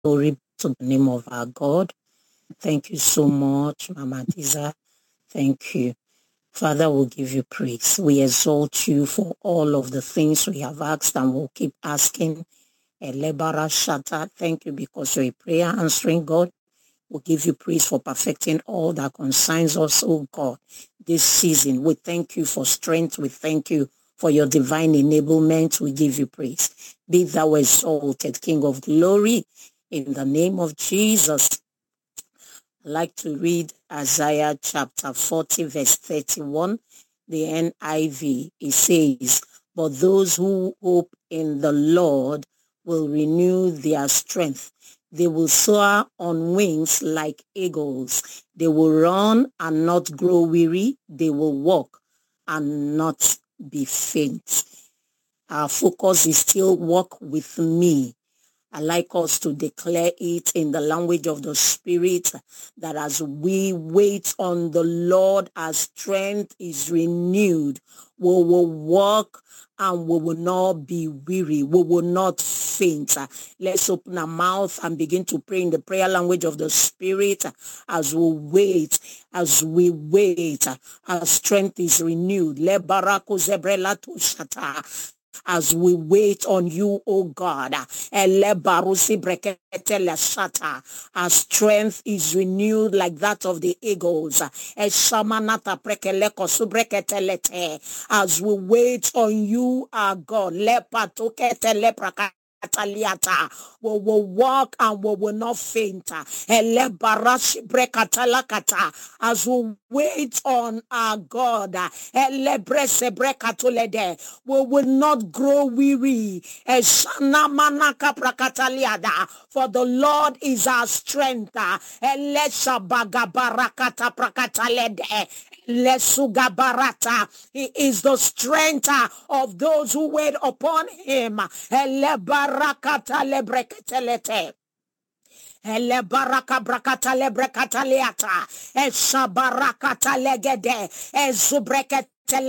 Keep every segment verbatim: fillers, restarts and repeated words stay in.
Glory to the name of our God. Thank you so much, Mama Diza. Thank you. Father, we'll give you praise. We exalt you for all of the things we have asked and we'll keep asking. Elebara Shata, thank you because you're a prayer answering God. We'll give you praise for perfecting all that concerns us, oh God, this season. We thank you for strength. We thank you for your divine enablement. We give you praise. Be thou exalted, King of glory, in the name of Jesus. I'd like to read Isaiah chapter forty, verse thirty-one, the N I V. It says, but those who hope in the Lord will renew their strength. They will soar on wings like eagles. They will run and not grow weary. They will walk and not be faint. Our focus is still walk with me. I like us to declare it in the language of the Spirit, that as we wait on the Lord, our strength is renewed. We will walk and we will not be weary. We will not faint. Let's open our mouth and begin to pray in the prayer language of the Spirit as we wait. As we wait, our strength is renewed. Le barako zebrela to shata. As we wait on you, O God, our strength is renewed like that of the eagles. As we wait on you, our God, we will walk and we will not faint. As we wait on our God, we will not grow weary. For the Lord is our strength. He is the strength of those who wait upon him. Ele baraka brakata le brakata leata. Esha barakata legede. Ezubrekete.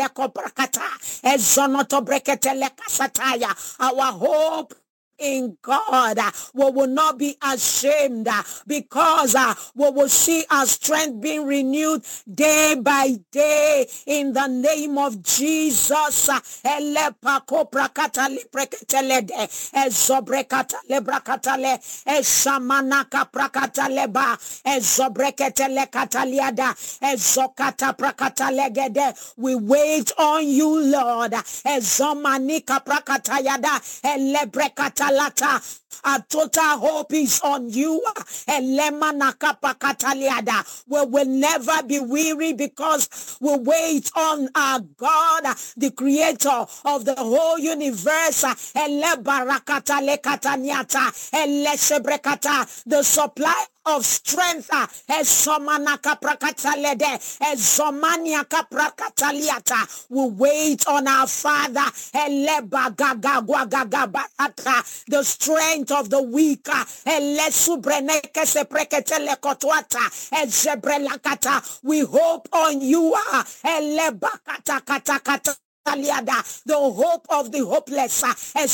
Our hope in God, uh, we will not be ashamed uh, because uh, we will see our strength being renewed day by day in the name of Jesus. We wait on you, Lord. Our total hope is on you. We will never be weary because we wait on our God, the creator of the whole universe. The supply of strength. We wait on our Father, the strength of the weak. We hope on you. The hope of the hopeless.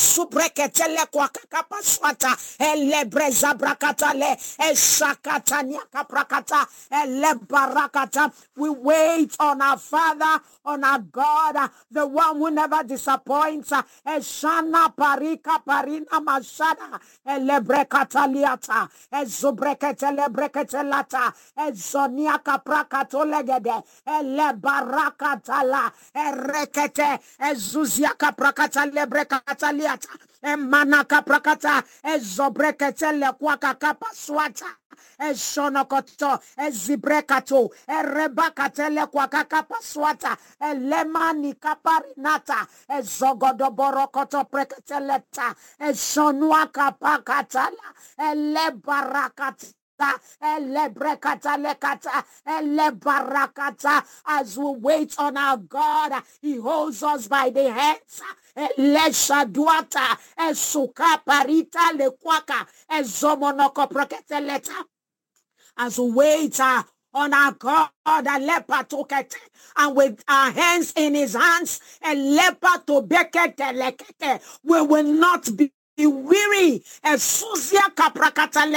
We wait on our Father, on our God, the one who never disappoints. Eshana parika parina mashada elebrekataliata ezubreketelebreketelata ezoniaka prakatolegede elebarakatala erekete ezuziaka prakatalebrekatalata emanaka prakata ezobreketele kwakakapa swata eshonokoto ezibrekato erebakatele kwakakapa swata elemani kaparinata ezogodoborokoto preketeleta eshonuaka pakatala elebarakata as we wait on our God, he holds us by the hands. Leshaduata esuka parita lekwaka ezomonoko proketeleta. As we wait uh, on our God, a leper to get, and with our hands in his hands, a leper to bekete lekete, we will not be weary. Esuzia kaprakata